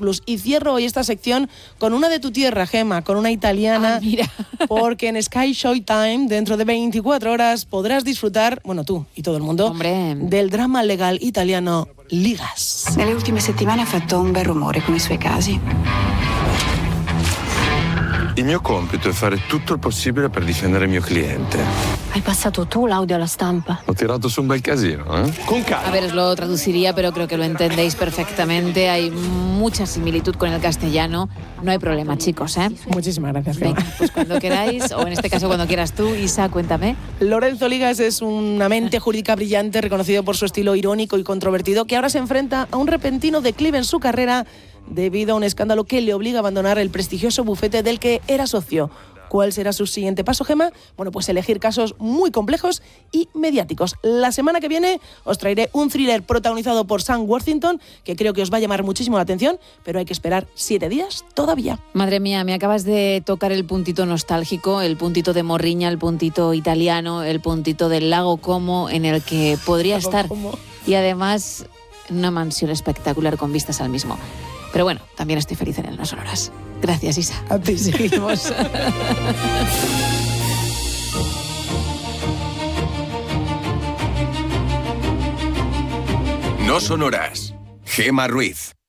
Plus. Y cierro hoy esta sección con una de tu tierra, Gema, con una italiana. Mira. Porque en Sky Showtime, dentro de 24 horas, podrás disfrutar, bueno, tú y todo el mundo, Hombre, del drama legal italiano Ligas. Nelle ultime settimane ha fatto un bel rumore con i suoi casi. Il mio compito è fare tutto il possibile per difendere il mio cliente. Hai passato tu l'audio alla stampa. Ho tirato su un bel casino, ¿eh? Con calma. a ver, os lo traduciría, pero creo que lo entendéis perfectamente. Hay mucha similitud con el castellano. No hay problema, chicos, ¿eh? Muchísimas gracias, Gema. Venga, pues cuando queráis, o en este caso cuando quieras tú, Isa, cuéntame. Lorenzo Ligas es una mente jurídica brillante, reconocido por su estilo irónico y controvertido, que ahora se enfrenta a un repentino declive en su carrera debido a un escándalo que le obliga a abandonar el prestigioso bufete del que era socio. ¿Cuál será su siguiente paso, Gema? Bueno, pues elegir casos muy complejos y mediáticos. La semana que viene os traeré un thriller protagonizado por Sam Worthington, que creo que os va a llamar muchísimo la atención, pero hay que esperar 7 días todavía. Madre mía, me acabas de tocar el puntito nostálgico, el puntito de Morriña, el puntito italiano, el puntito del lago Como, en el que podría estar. Y además, en una mansión espectacular con vistas al mismo. Pero bueno, también estoy feliz en el No Sonoras. Gracias, Isa. A ti seguimos. No Sonoras. Gema Ruiz.